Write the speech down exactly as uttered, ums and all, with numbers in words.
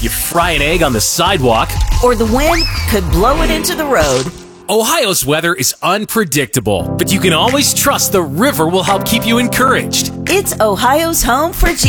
help you fry an egg on the sidewalk. Or the wind could blow it into the road. Ohio's weather is unpredictable, but you can always trust the river will help keep you encouraged. It's Ohio's home for G